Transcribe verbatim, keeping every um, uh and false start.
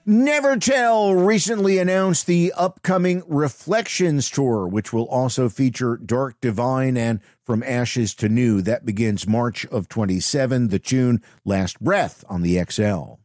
Nevertell recently announced the upcoming Reflections Tour, which will also feature Dark Divine and From Ashes to New. That begins March of twenty-seven. The tune Last Breath on the X L.